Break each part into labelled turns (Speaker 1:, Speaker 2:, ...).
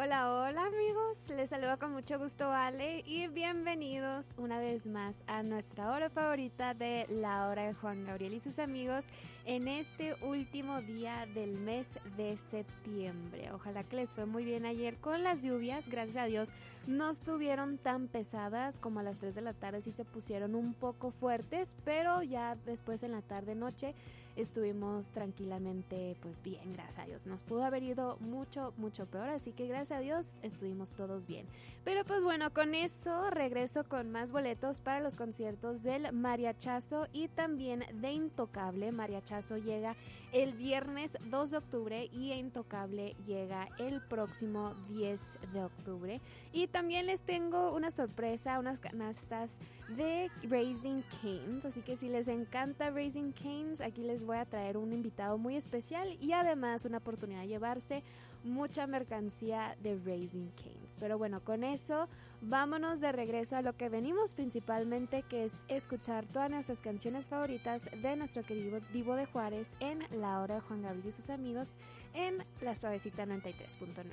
Speaker 1: Hola, hola amigos, les saludo con mucho gusto Ale y bienvenidos una vez más a nuestra hora favorita de la hora de Juan Gabriel y sus amigos en este último día del mes de septiembre. Ojalá que les fue muy bien ayer con las lluvias, gracias a Dios no estuvieron tan pesadas como a las 3 de la tarde, sí se pusieron un poco fuertes, pero ya después en la tarde noche estuvimos tranquilamente pues bien, gracias a Dios. Nos pudo haber ido mucho peor, así que gracias a Dios estuvimos todos bien. Pero pues bueno, con eso regreso con más boletos para los conciertos del Mariachazo y también de Intocable. Mariachazo llega el viernes 2 de octubre y Intocable llega el próximo 10 de octubre. Y también les tengo una sorpresa, unas canastas de Raising Cane's, así que si les encanta Raising Cane's, aquí les voy a traer un invitado muy especial y además una oportunidad de llevarse mucha mercancía de Raising Cane's. Pero bueno, con eso vámonos de regreso a lo que venimos principalmente, que es escuchar todas nuestras canciones favoritas de nuestro querido Divo de Juárez en la hora de Juan Gabriel y sus amigos en la Suavecita 93.9.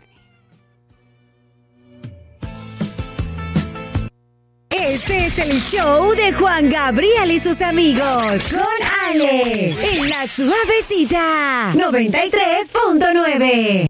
Speaker 2: Este es el show de Juan Gabriel y sus amigos con Ale en la Suavecita 93.9.